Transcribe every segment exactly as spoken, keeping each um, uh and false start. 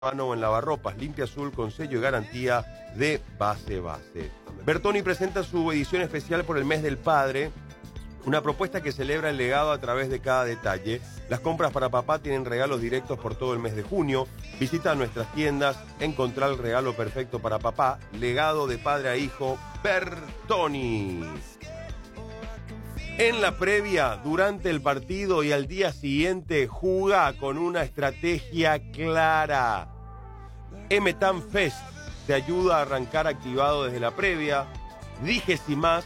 mano o en lavarropas, limpia azul con sello y garantía de base base. Bertoni presenta su edición especial por el mes del padre, una propuesta que celebra el legado a través de cada detalle. Las compras para papá tienen regalos directos por todo el mes de junio. Visita nuestras tiendas, encontrar el regalo perfecto para papá, legado de padre a hijo, Bertoni. En la previa, durante el partido y al día siguiente, juega con una estrategia clara. Emetan Fest te ayuda a arrancar activado desde la previa. Digesimás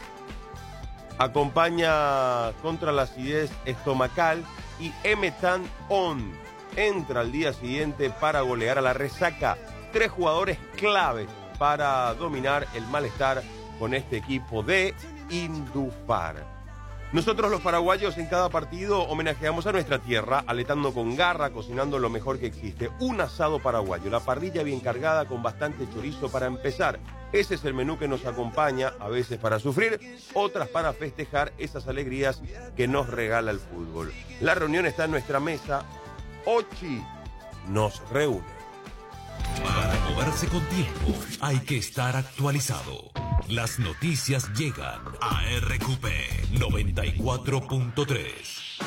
acompaña contra la acidez estomacal y Emetan On entra al día siguiente para golear a la resaca. Tres jugadores claves para dominar el malestar con este equipo de Indufar. Nosotros los paraguayos en cada partido homenajeamos a nuestra tierra, aletando con garra, cocinando lo mejor que existe. Un asado paraguayo, la parrilla bien cargada con bastante chorizo para empezar. Ese es el menú que nos acompaña, a veces para sufrir, otras para festejar esas alegrías que nos regala el fútbol. La reunión está en nuestra mesa. Ochi nos reúne. Para moverse con tiempo hay que estar actualizado. Las noticias llegan a R Q P noventa y cuatro punto tres.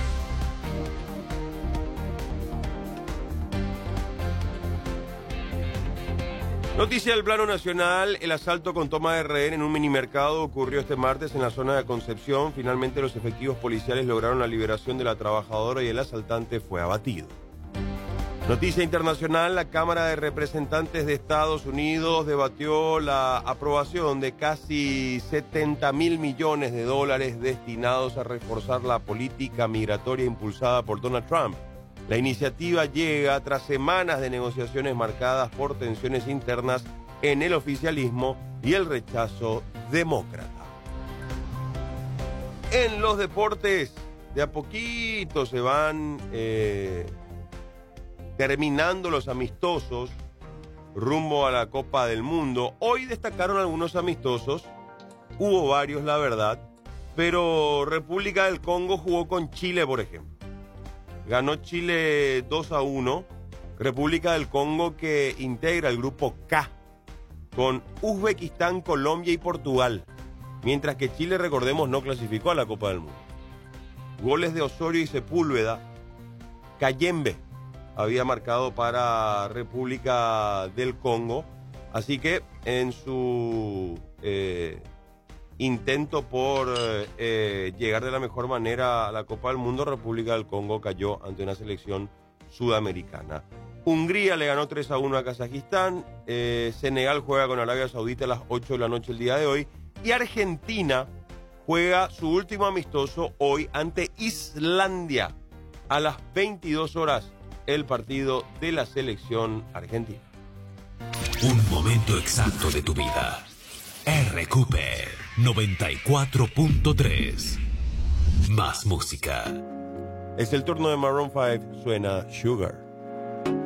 Noticia del plano nacional: el asalto con toma de rehén en un minimercado ocurrió este martes en la zona de Concepción. Finalmente los efectivos policiales lograron la liberación de la trabajadora y el asaltante fue abatido. Noticia internacional: la Cámara de Representantes de Estados Unidos debatió la aprobación de casi setenta mil millones de dólares destinados a reforzar la política migratoria impulsada por Donald Trump. La iniciativa llega tras semanas de negociaciones marcadas por tensiones internas en el oficialismo y el rechazo demócrata. En los deportes, de a poquito se van eh, terminando los amistosos rumbo a la Copa del Mundo. Hoy destacaron algunos amistosos, hubo varios la verdad, pero República del Congo jugó con Chile, por ejemplo. Ganó Chile dos a uno. República del Congo, que integra el grupo K con Uzbekistán, Colombia y Portugal. Mientras que Chile, recordemos, no clasificó a la Copa del Mundo. Goles de Osorio y Sepúlveda. Kayembe había marcado para República del Congo. Así que en su eh, intento por eh, llegar de la mejor manera a la Copa del Mundo, República del Congo cayó ante una selección sudamericana. Hungría le ganó tres a uno a Kazajistán. Eh, Senegal juega con Arabia Saudita a las ocho de la noche el día de hoy. Y Argentina juega su último amistoso hoy ante Islandia a las veintidós horas. El partido de la selección argentina. Un momento exacto de tu vida. R Q P noventa y cuatro punto tres. Más música. Es el turno de Maroon cinco, suena Sugar.